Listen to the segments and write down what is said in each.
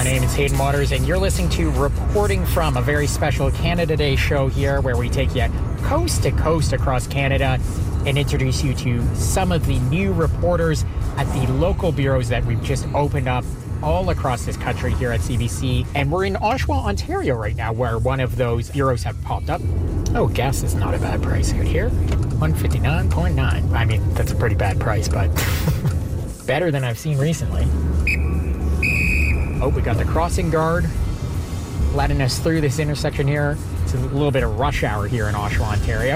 My name is Hayden Waters, and you're listening to Reporting From, a very special Canada Day show here where we take you coast to coast across Canada and introduce you to some of the new reporters at the local bureaus that we've just opened up all across this country here at CBC. And we're in Oshawa, Ontario right now, where one of those bureaus have popped up. Oh, gas is not a bad price out here. $159.9. I mean, that's a pretty bad price, but better than I've seen recently. Oh, we got the crossing guard letting us through this intersection here. It's a little bit of rush hour here in Oshawa, Ontario.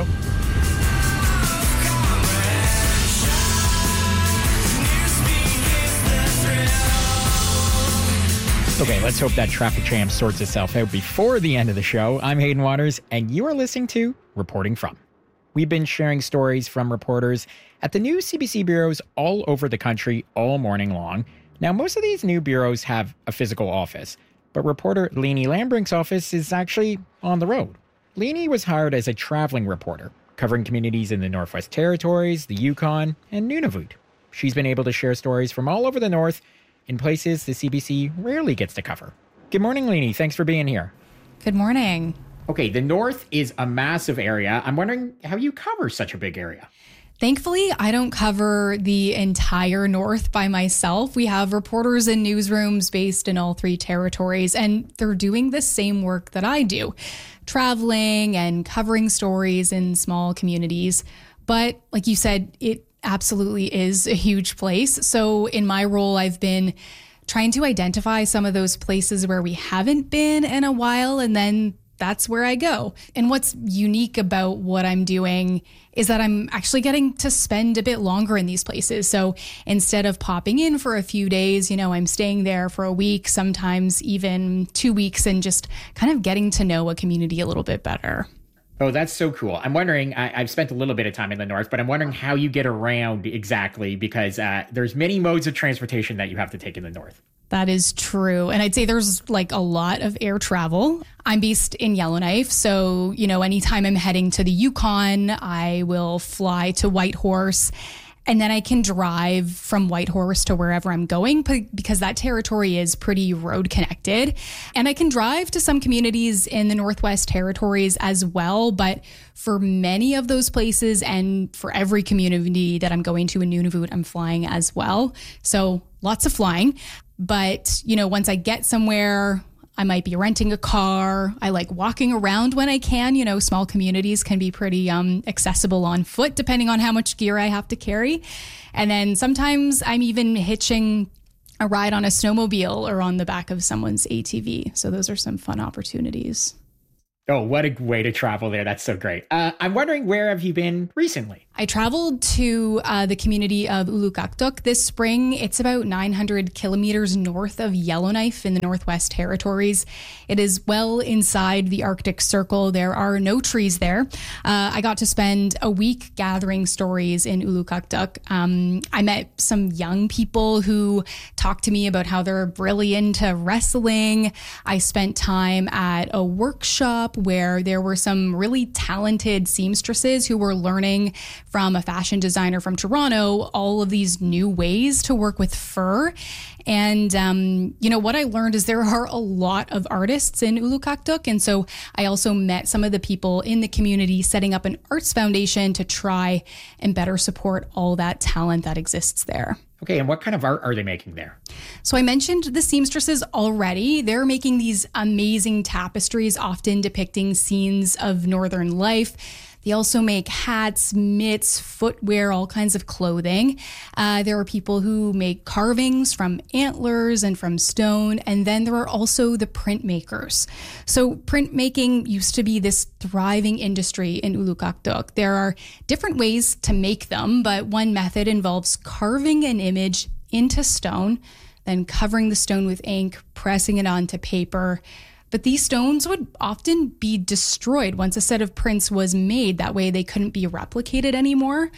Okay, let's hope that traffic jam sorts itself out before the end of the show. I'm Hayden Waters, and you are listening to Reporting From. We've been sharing stories from reporters at the new CBC bureaus all over the country all morning long. Now, most of these new bureaus have a physical office, but reporter Leanie Lambrink's office is actually on the road. Leanie was hired as a traveling reporter, covering communities in the Northwest Territories, the Yukon, and Nunavut. She's been able to share stories from all over the North in places the CBC rarely gets to cover. Good morning, Leanie. Thanks for being here. Good morning. Okay, the North is a massive area. I'm wondering how you cover such a big area. Thankfully, I don't cover the entire North by myself. We have reporters in newsrooms based in all three territories, and they're doing the same work that I do, traveling and covering stories in small communities. But like you said, it absolutely is a huge place. So in my role, I've been trying to identify some of those places where we haven't been in a while, and then that's where I go. And what's unique about what I'm doing is that I'm actually getting to spend a bit longer in these places. So instead of popping in for a few days, I'm staying there for a week, sometimes even 2 weeks, and just kind of getting to know a community a little bit better. Oh, that's so cool. I'm wondering, I've spent a little bit of time in the North, but I'm wondering how you get around exactly, because there's many modes of transportation that you have to take in the North. That is true. And I'd say there's a lot of air travel. I'm based in Yellowknife. So, anytime I'm heading to the Yukon, I will fly to Whitehorse. And then I can drive from Whitehorse to wherever I'm going because that territory is pretty road connected. And I can drive to some communities in the Northwest Territories as well. But for many of those places and for every community that I'm going to in Nunavut, I'm flying as well. So lots of flying. But, once I get somewhere, I might be renting a car. I like walking around when I can. Small communities can be pretty accessible on foot, depending on how much gear I have to carry. And then sometimes I'm even hitching a ride on a snowmobile or on the back of someone's ATV. So those are some fun opportunities. Oh, what a way to travel there. That's so great. I'm wondering, where have you been recently? I traveled to the community of Ulukaktuk this spring. It's about 900 kilometers north of Yellowknife in the Northwest Territories. It is well inside the Arctic Circle. There are no trees there. I got to spend a week gathering stories in Ulukaktuk. I met some young people who talked to me about how they're really into wrestling. I spent time at a workshop where there were some really talented seamstresses who were learning from a fashion designer from Toronto all of these new ways to work with fur. And, what I learned is there are a lot of artists in Ulukaktuk. And so I also met some of the people in the community setting up an arts foundation to try and better support all that talent that exists there. Okay, and what kind of art are they making there? So I mentioned the seamstresses already. They're making these amazing tapestries, often depicting scenes of northern life. They also make hats, mitts, footwear, all kinds of clothing. There are people who make carvings from antlers and from stone. And then there are also the printmakers. So printmaking used to be this thriving industry in Ulukaktuk. There are different ways to make them, but one method involves carving an image into stone, then covering the stone with ink, pressing it onto paper. But these stones would often be destroyed once a set of prints was made. That way they couldn't be replicated anymore.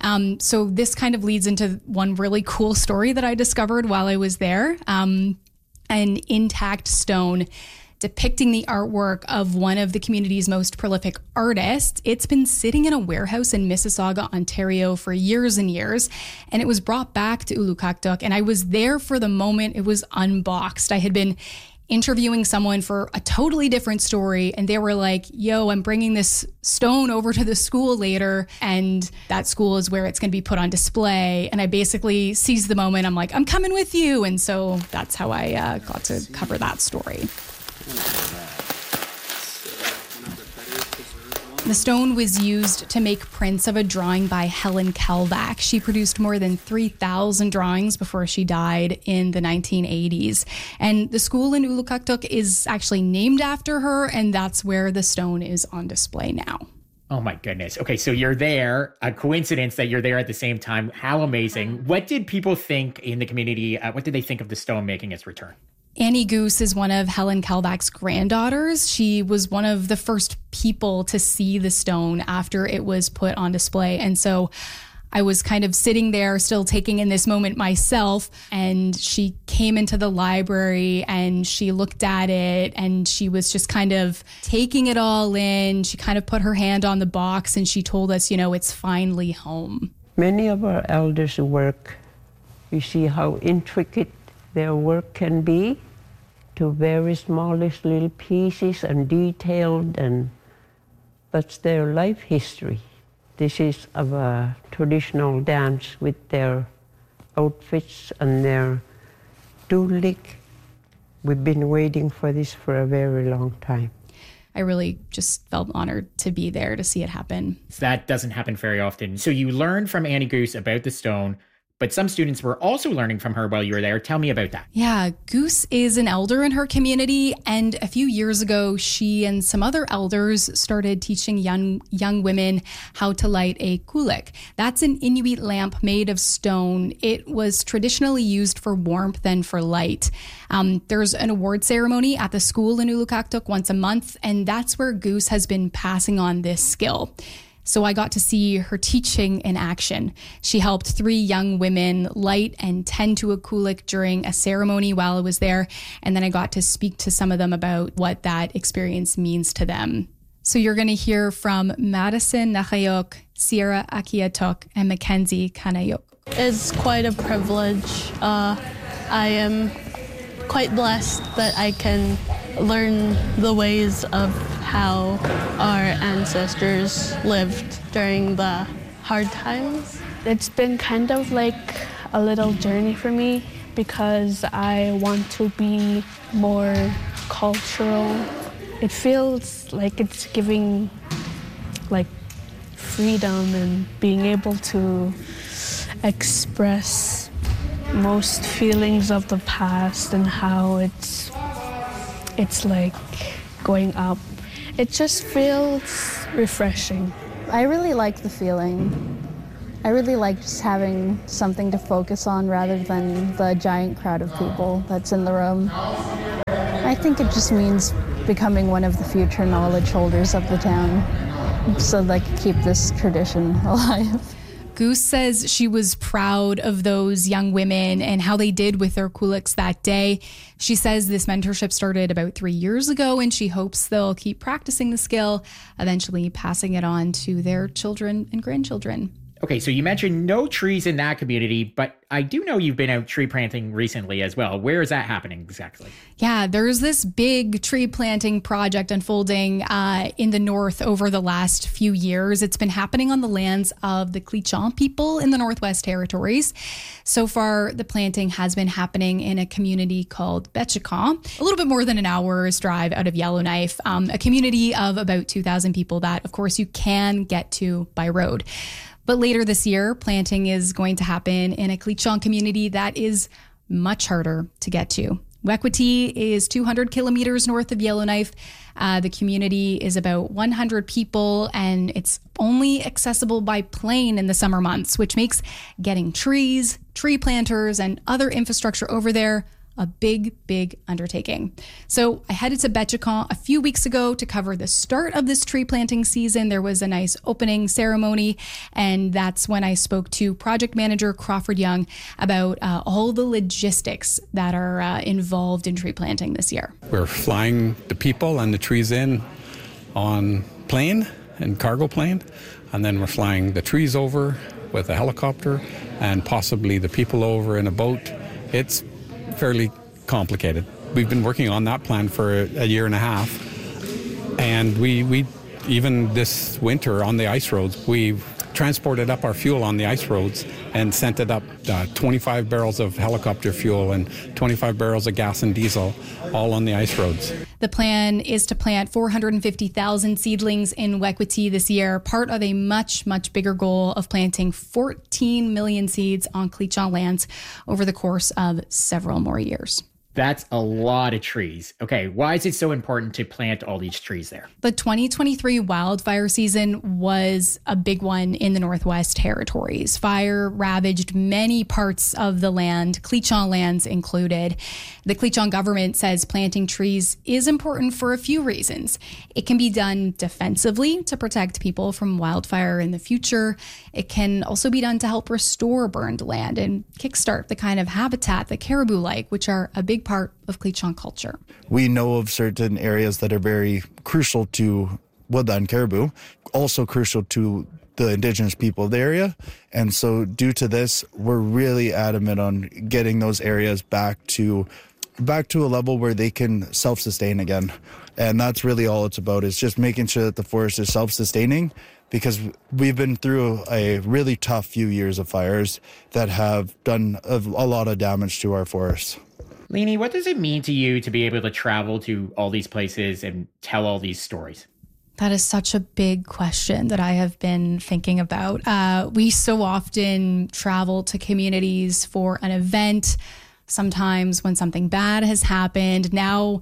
So this kind of leads into one really cool story that I discovered while I was there. An intact stone depicting the artwork of one of the community's most prolific artists. It's been sitting in a warehouse in Mississauga, Ontario for years and years, and it was brought back to Ulukaktuk, and I was there for the moment it was unboxed. I had been interviewing someone for a totally different story, and they were like, yo, I'm bringing this stone over to the school later, and that school is where it's going to be put on display. And I basically seized the moment. I'm like, I'm coming with you. And so that's how I got to cover that story. The stone was used to make prints of a drawing by Helen Kelbach. She produced more than 3,000 drawings before she died in the 1980s. And the school in Ulukaktuk is actually named after her, and that's where the stone is on display now. Oh my goodness. Okay, so you're there. A coincidence that you're there at the same time. How amazing. What did people think in the community? What did they think of the stone making its return? Annie Goose is one of Helen Kelbach's granddaughters. She was one of the first people to see the stone after it was put on display. And so I was kind of sitting there still taking in this moment myself, and she came into the library and she looked at it and she was just kind of taking it all in. She kind of put her hand on the box and she told us, it's finally home. Many of our elders' work, you see how intricate their work can be, to very smallest little pieces and detailed, and that's their life history. This is of a traditional dance with their outfits and their tulik. We've been waiting for this for a very long time. I really just felt honored to be there to see it happen. That doesn't happen very often. So you learned from Annie Goose about the stone, but some students were also learning from her while you were there. Tell me about that. Yeah, Goose is an elder in her community, and a few years ago, she and some other elders started teaching young women how to light a kulik. That's an Inuit lamp made of stone. It was traditionally used for warmth and for light. There's an award ceremony at the school in Ulukaktuk once a month, and that's where Goose has been passing on this skill. So I got to see her teaching in action. She helped 3 young women light and tend to a kulik during a ceremony while I was there. And then I got to speak to some of them about what that experience means to them. So you're going to hear from Madison Nakayok, Sierra Akiatok, and Mackenzie Kanayok. It's quite a privilege. I am quite blessed that I can learn the ways of how our ancestors lived during the hard times. It's been kind of like a little journey for me because I want to be more cultural. It feels like it's giving like freedom and being able to express most feelings of the past and how it's like going up. It just feels refreshing. I really like the feeling. I really like just having something to focus on rather than the giant crowd of people that's in the room. I think it just means becoming one of the future knowledge holders of the town so that I can keep this tradition alive. Goose says she was proud of those young women and how they did with their kuliks that day. She says this mentorship started about 3 years ago, and she hopes they'll keep practicing the skill, eventually passing it on to their children and grandchildren. Okay, so you mentioned no trees in that community, but I do know you've been out tree planting recently as well. Where is that happening exactly? Yeah, there's this big tree planting project unfolding in the north over the last few years. It's been happening on the lands of the Clichon people in the Northwest Territories. So far, the planting has been happening in a community called Betchikan, a little bit more than an hour's drive out of Yellowknife, a community of about 2,000 people that, of course, you can get to by road. But later this year, planting is going to happen in a Clichon community that is much harder to get to. Wekwati is 200 kilometers north of Yellowknife. The community is about 100 people, and it's only accessible by plane in the summer months, which makes getting trees, tree planters, and other infrastructure over there a big, big undertaking. So I headed to Betchicon a few weeks ago to cover the start of this tree planting season. There was a nice opening ceremony, and that's when I spoke to project manager Crawford Young about all the logistics that are involved in tree planting this year. We're flying the people and the trees in on plane and cargo plane, and then we're flying the trees over with a helicopter and possibly the people over in a boat. It's fairly complicated. We've been working on that plan for a year and a half, and we even this winter on the ice roads, we've transported up our fuel on the ice roads and sent it up 25 barrels of helicopter fuel and 25 barrels of gas and diesel, all on the ice roads. The plan is to plant 450,000 seedlings in Wequiti this year, part of a much, much bigger goal of planting 14 million seeds on Cleachon lands over the course of several more years. That's a lot of trees. Okay, why is it so important to plant all these trees there? The 2023 wildfire season was a big one in the Northwest Territories. Fire ravaged many parts of the land, Cleachon lands included. The Cleachon government says planting trees is important for a few reasons. It can be done defensively to protect people from wildfire in the future. It can also be done to help restore burned land and kickstart the kind of habitat that caribou like, which are a big part of Cleachon culture. We know of certain areas that are very crucial to woodland caribou, also crucial to the Indigenous people of the area. And so due to this, we're really adamant on getting those areas back to a level where they can self-sustain again. And that's really all it's about, is just making sure that the forest is self-sustaining, because we've been through a really tough few years of fires that have done a lot of damage to our forests. Leanie, what does it mean to you to be able to travel to all these places and tell all these stories? That is such a big question that I have been thinking about. We so often travel to communities for an event, sometimes when something bad has happened. Now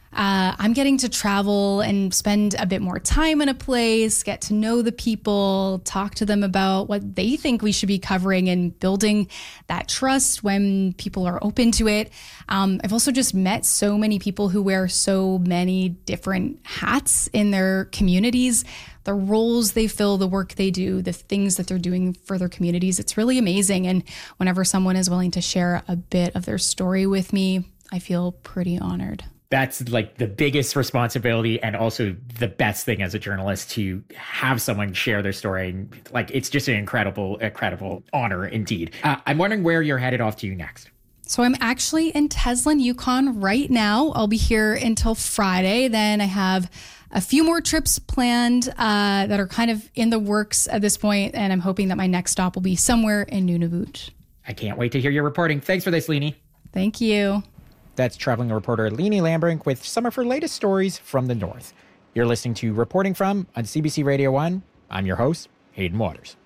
I'm getting to travel and spend a bit more time in a place, get to know the people, talk to them about what they think we should be covering, and building that trust when people are open to it. I've also just met so many people who wear so many different hats in their communities, the roles they fill, the work they do, the things that they're doing for their communities. It's really amazing. And whenever someone is willing to share a bit of their story with me, I feel pretty honored. That's like the biggest responsibility and also the best thing as a journalist, to have someone share their story. Like, it's just an incredible honor indeed. I'm wondering where you're headed off to next. So I'm actually in Teslin, Yukon right now. I'll be here until Friday. Then I have a few more trips planned that are kind of in the works at this point, and I'm hoping that my next stop will be somewhere in Nunavut. I can't wait to hear your reporting. Thanks for this, Leanie. Thank you. That's traveling reporter Leanie Lambrink with some of her latest stories from the North. You're listening to Reporting From on CBC Radio 1. I'm your host, Hayden Waters.